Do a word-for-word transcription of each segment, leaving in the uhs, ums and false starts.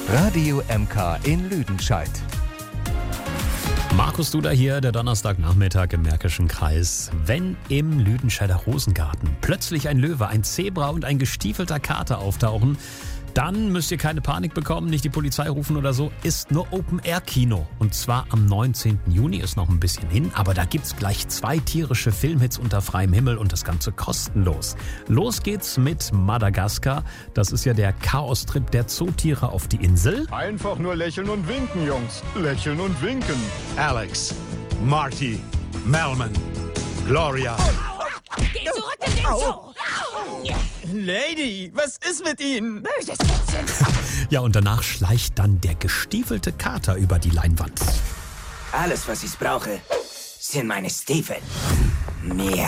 Radio M K in Lüdenscheid. Markus Duda hier, der Donnerstagnachmittag im Märkischen Kreis. Wenn im Lüdenscheider Rosengarten plötzlich ein Löwe, ein Zebra und ein gestiefelter Kater auftauchen, dann müsst ihr keine Panik bekommen, nicht die Polizei rufen oder so. Ist nur Open-Air-Kino. Und zwar am neunzehnten Juni, ist noch ein bisschen hin. Aber da gibt's gleich zwei tierische Filmhits unter freiem Himmel und das Ganze kostenlos. Los geht's mit Madagaskar. Das ist ja der Chaos-Trip der Zootiere auf die Insel. Einfach nur lächeln und winken, Jungs. Lächeln und winken. Alex, Marty, Melman, Gloria. Geh zurück in den Zoo! Lady, was ist mit Ihnen? Böses Kätzchen! Ja, und danach schleicht dann der gestiefelte Kater über die Leinwand. Alles, was ich brauche, sind meine Stiefel. Miau.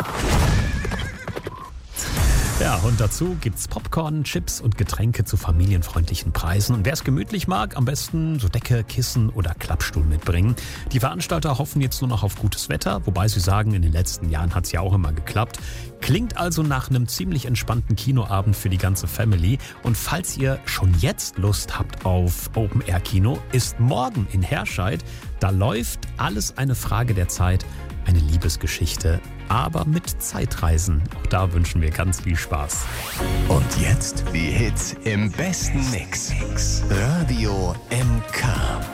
Ja, und dazu gibt's Popcorn, Chips und Getränke zu familienfreundlichen Preisen. Und wer es gemütlich mag, am besten so Decke, Kissen oder Klappstuhl mitbringen. Die Veranstalter hoffen jetzt nur noch auf gutes Wetter, wobei sie sagen, in den letzten Jahren hat's ja auch immer geklappt. Klingt also nach einem ziemlich entspannten Kinoabend für die ganze Family. Und falls ihr schon jetzt Lust habt auf Open-Air-Kino, ist morgen in Herscheid. Da läuft Alles eine Frage der Zeit. Eine Liebesgeschichte, aber mit Zeitreisen. Auch da wünschen wir ganz viel Spaß. Und jetzt die Hits im besten Mix. Radio M K.